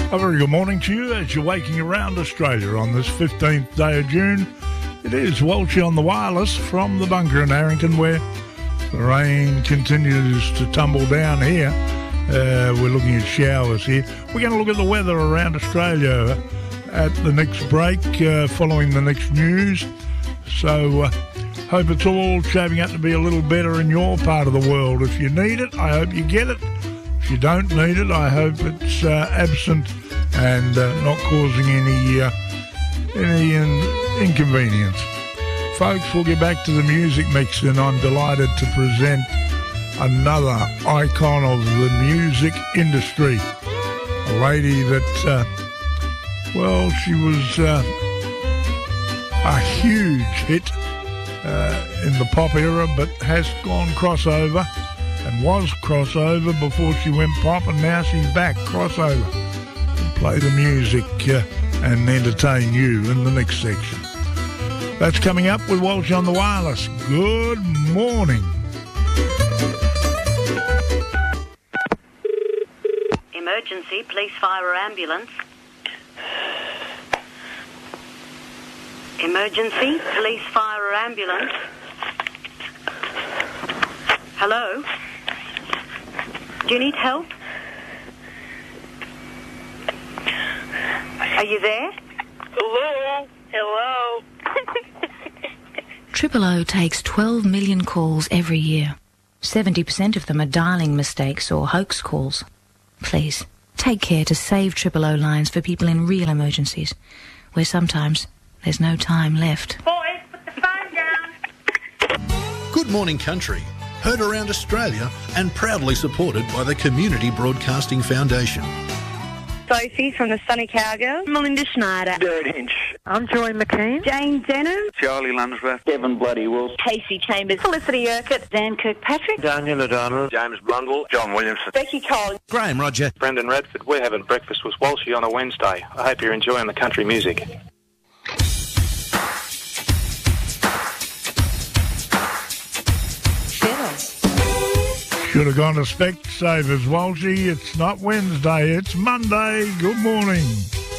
A very good morning to you as you're waking around Australia on this 15th day of June. It is Walshy on the wireless from the bunker in Harrington, where the rain continues to tumble down here. We're looking at showers here. We're going to look at the weather around Australia at the next break, following the next news. So hope it's all shaping up to be a little better in your part of the world. If you need it, I hope you get it. If you don't need it, I hope it's absent and not causing any inconvenience. Folks, we'll get back to the music mix, and I'm delighted to present another icon of the music industry. A lady that, she was a huge hit in the pop era, but has gone crossover. And was crossover before she went pop, and now she's back crossover. We'll play the music and entertain you in the next section. That's coming up with Walsh on the Wireless. Good morning. Emergency, police, fire or ambulance. Emergency, police, fire or ambulance. Hello? Do you need help? Are you there? Hello? Hello? Triple O takes 12 million calls every year. 70% of them are dialing mistakes or hoax calls. Please, take care to save Triple O lines for people in real emergencies, where sometimes there's no time left. Boys, put the phone down. Good Morning Country, heard around Australia and proudly supported by the Community Broadcasting Foundation. Sophie from the Sunny Cowgirls. Melinda Schneider. Jared Hinch. I'm Joy McKean. Jane Denham. Charlie Lunsworth. Devon Bloody Wolf. Casey Chambers. Felicity Urquhart. Dan Kirkpatrick. Daniel O'Donnell. James Blundell. John Williamson. Becky Collins. Graham Roger. Brendan Radford. We're having breakfast with Walshy on a Wednesday. I hope you're enjoying the country music. Should have gone to Specsavers, Walshy. It's not Wednesday, it's Monday. Good morning.